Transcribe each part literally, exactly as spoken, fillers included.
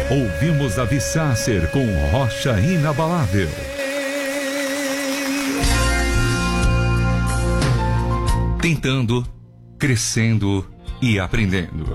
Ouvimos Davi Sasser com Rocha Inabalável. Tentando, crescendo e aprendendo.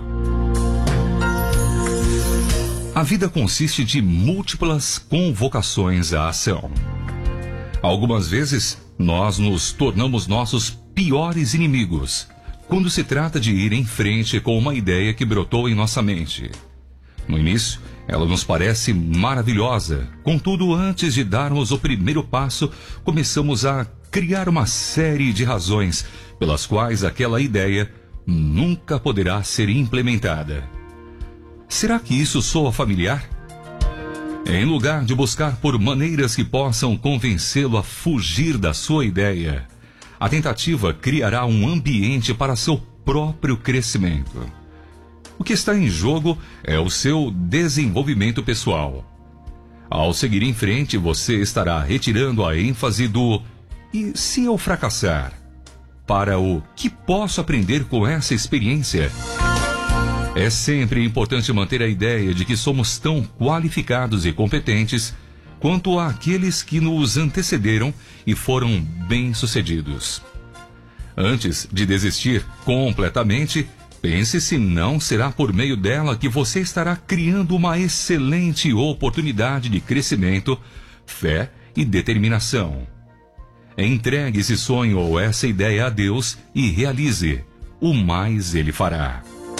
A vida consiste de múltiplas convocações à ação. Algumas vezes, nós nos tornamos nossos piores inimigos, quando se trata de ir em frente com uma ideia que brotou em nossa mente. No início, ela nos parece maravilhosa, contudo, antes de darmos o primeiro passo, começamos a criar uma série de razões pelas quais aquela ideia nunca poderá ser implementada. Será que isso soa familiar? Em lugar de buscar por maneiras que possam convencê-lo a fugir da sua ideia, a tentativa criará um ambiente para seu próprio crescimento. O que está em jogo é o seu desenvolvimento pessoal. Ao seguir em frente, você estará retirando a ênfase do "e se eu fracassar?" para o "que posso aprender com essa experiência?" É sempre importante manter a ideia de que somos tão qualificados e competentes quanto aqueles que nos antecederam e foram bem-sucedidos. Antes de desistir completamente, pense se não será por meio dela que você estará criando uma excelente oportunidade de crescimento, fé e determinação. Entregue esse sonho ou essa ideia a Deus e realize. O mais Ele fará.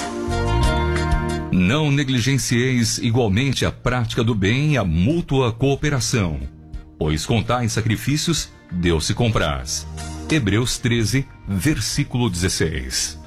Não negligencieis igualmente a prática do bem e a mútua cooperação, pois com tais sacrifícios Deus se compraz. Hebreus treze, versículo dezesseis.